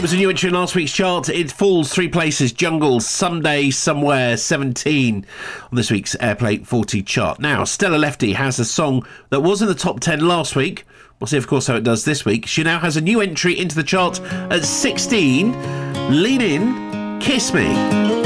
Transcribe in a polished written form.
It was a new entry in last week's chart. It falls 3 places. Jungle, Someday, Somewhere, 17 on this week's Airplay 40 chart. Now, Stella Lefty has a song that was in the top 10 last week. We'll see, of course, how it does this week. She now has a new entry into the chart at 16. Lean In, Kiss Me.